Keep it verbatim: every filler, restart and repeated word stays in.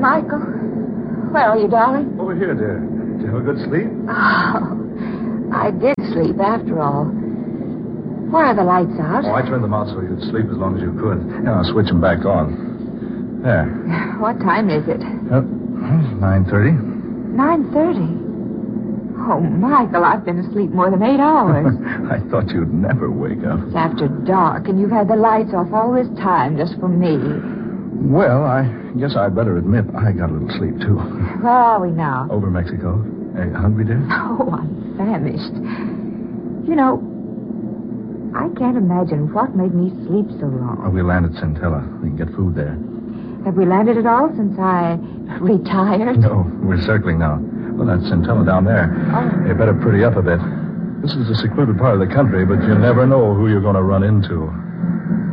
Michael. Where are you, darling? Over here, dear. Did you have a good sleep? Oh, I did sleep after all. Why are the lights out? Oh, I turned them out so you'd sleep as long as you could. Now I'll switch them back on. There. What time is it? Uh, nine thirty. nine thirty? Oh, Michael, I've been asleep more than eight hours. I thought you'd never wake up. It's after dark, and you've had the lights off all this time just for me. Well, I guess I'd better admit I got a little sleep, too. Where are we now? Over Mexico. Hey, hungry, dear? Oh, I'm famished. You know, I can't imagine what made me sleep so long. Oh, we landed Centella. We can get food there. Have we landed at all since I retired? No, we're circling now. Well, that's Centella down there. Oh. You better pretty up a bit. This is a secluded part of the country, but you never know who you're going to run into.